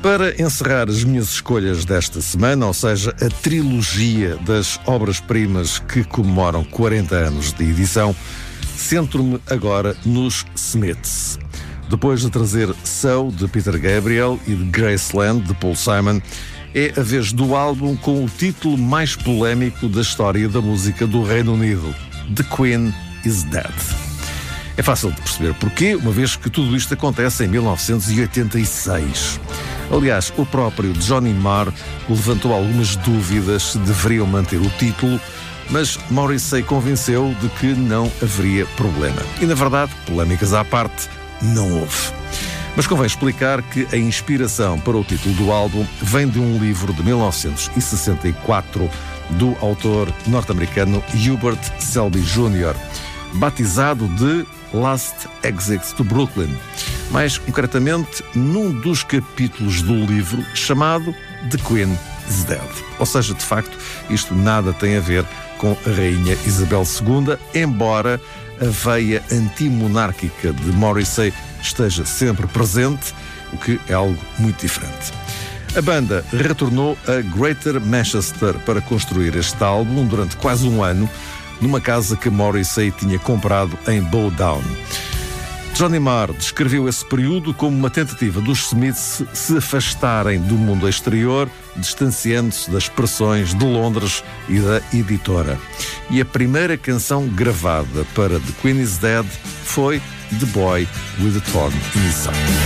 Para encerrar as minhas escolhas desta semana, ou seja, a trilogia das obras-primas que comemoram 40 anos de edição, centro-me agora nos Smiths. Depois de trazer So, de Peter Gabriel, e de Graceland, de Paul Simon, é a vez do álbum com o título mais polémico da história da música do Reino Unido, The Queen is Dead. É fácil de perceber porquê, uma vez que tudo isto acontece em 1986. Aliás, o próprio Johnny Marr levantou algumas dúvidas se deveriam manter o título, mas Morrissey convenceu de que não haveria problema. E, na verdade, polémicas à parte, não houve. Mas convém explicar que a inspiração para o título do álbum vem de um livro de 1964 do autor norte-americano Hubert Selby Jr., batizado de Last Exit to Brooklyn, mais concretamente num dos capítulos do livro chamado The Queen is Dead. Ou seja, de facto, isto nada tem a ver com a Rainha Isabel II, embora a veia antimonárquica de Morrissey esteja sempre presente, o que é algo muito diferente. A banda retornou a Greater Manchester para construir este álbum durante quase um ano, numa casa que Morrissey tinha comprado em Bowdown. Johnny Marr descreveu esse período como uma tentativa dos Smiths se afastarem do mundo exterior, distanciando-se das pressões de Londres e da editora. E a primeira canção gravada para The Queen is Dead foi The Boy with the Thorn in His Side.